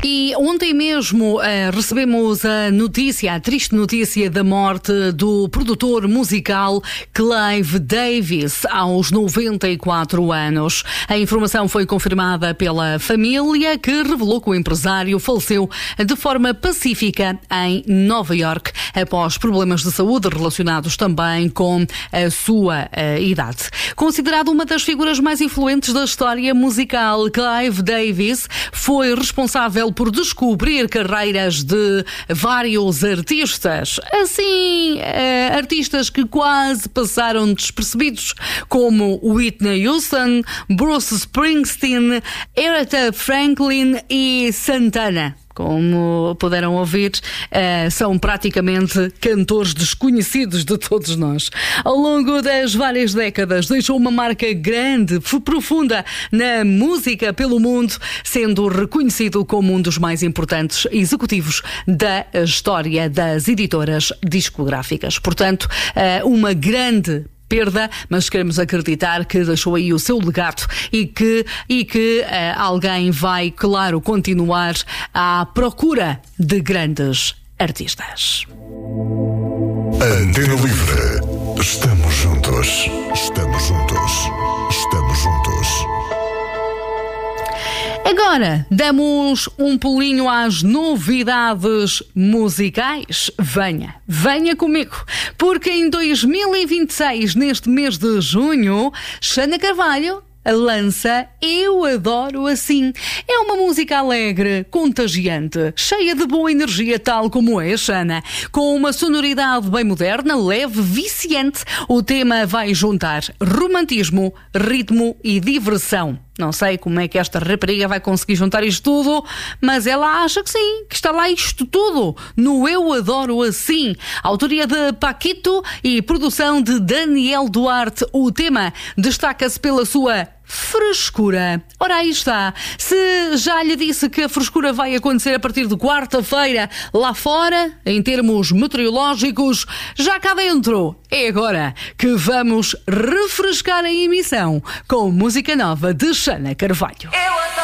E ontem mesmo recebemos a triste notícia da morte do produtor musical Clive Davis, aos 94 anos. A informação foi confirmada pela família, que revelou que o empresário faleceu de forma pacífica em Nova York, após problemas de saúde relacionados também com a sua idade. Considerado uma das figuras mais influentes da história musical, Clive Davis foi responsável por descobrir carreiras de vários artistas. Assim, artistas que quase passaram despercebidos, como Whitney Houston, Bruce Springsteen, Aretha Franklin e Santana. Como puderam ouvir, são praticamente cantores desconhecidos de todos nós. Ao longo das várias décadas, deixou uma marca grande, profunda na música pelo mundo, sendo reconhecido como um dos mais importantes executivos da história das editoras discográficas. Portanto, uma grande perda, mas queremos acreditar que deixou aí o seu legado e que alguém vai, claro, continuar à procura de grandes artistas. Antena Livre. Estamos juntos. Estamos juntos. Estamos juntos. Agora, damos um pulinho às novidades musicais. Venha comigo, porque em 2026, neste mês de junho, Xana Carvalho lança Eu Adoro Assim. É uma música alegre, contagiante, cheia de boa energia, tal como é a Xana. Com uma sonoridade bem moderna, leve, viciante, o tema vai juntar romantismo, ritmo e diversão. Não sei como é que esta rapariga vai conseguir juntar isto tudo, mas ela acha que sim, que está lá isto tudo no Eu Adoro Assim. Autoria de Paquito e produção de Daniel Duarte. O tema destaca-se pela sua frescura. Ora, aí está. Se já lhe disse que a frescura vai acontecer a partir de quarta-feira lá fora, em termos meteorológicos, já cá dentro é agora que vamos refrescar a emissão com música nova de Xana Carvalho. Eu adoro